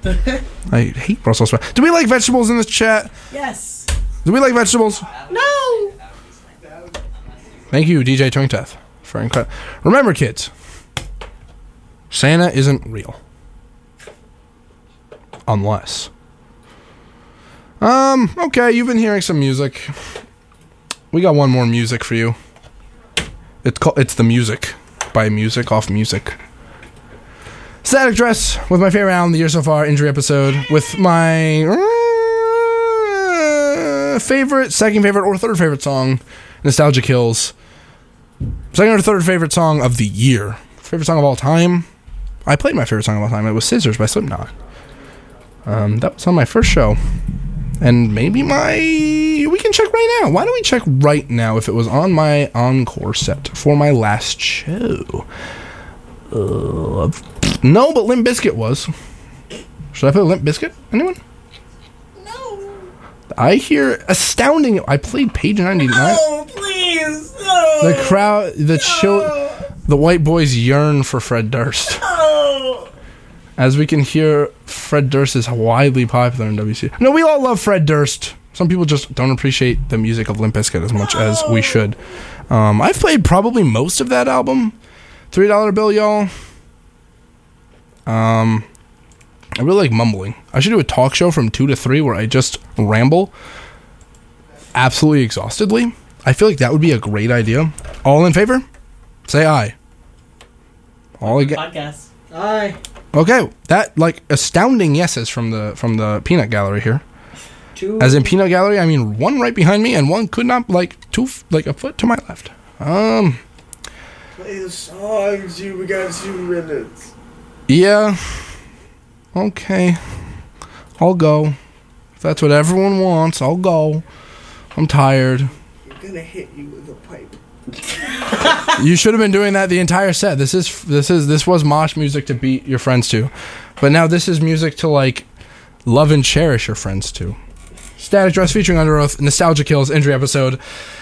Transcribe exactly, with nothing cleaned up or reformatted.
I hate Brussels sprouts. Do we like vegetables in this chat? Yes. Do we like vegetables? No. Thank you, D J Tungteth, for incredible. Remember, kids, Santa isn't real. Unless. Um, okay, you've been hearing some music. We got one more music for you. It's called It's the Music by Music Off Music. Static Dress with my favorite album of the year so far, Injury Episode, with my uh, favorite, second favorite, or third favorite song, Nostalgia Kills. Second or third favorite song of the year. Favorite song of all time. I played my favorite song of all time. It was Scissors by Slipknot. Um, that was on my first show. And maybe my... We can check right now. Why don't we check right now if it was on my encore set for my last show? Uh, no, but Limp Bizkit was. Should I play Limp Bizkit? Anyone? No. I hear astounding... I played Page ninety-nine. No, please. No. The crowd... The no. chill... The white boys yearn for Fred Durst. No. As we can hear, Fred Durst is widely popular in W C. No, we all love Fred Durst. Some people just don't appreciate the music of Limp Bizkit as much no. as we should. Um, I've played probably most of that album. three dollar Bill, y'all. Um, I really like mumbling. I should do a talk show from two to three where I just ramble absolutely exhaustedly. I feel like that would be a great idea. All in favor? Say aye. All again. Podcast. Aye. Okay, that like astounding yeses from the from the peanut gallery here. Two. As in peanut gallery, I mean one right behind me and one could not like two like a foot to my left. Um. Play the songs, you. We got two minutes. Yeah. Okay. I'll go. If that's what everyone wants, I'll go. I'm tired. You're gonna hit you with a pipe. You should have been doing that the entire set. This is this is this was mosh music to beat your friends to, but now this is music to like love and cherish your friends to. Static Dress featuring Under Oath, Nostalgia Kills, Injury Episode.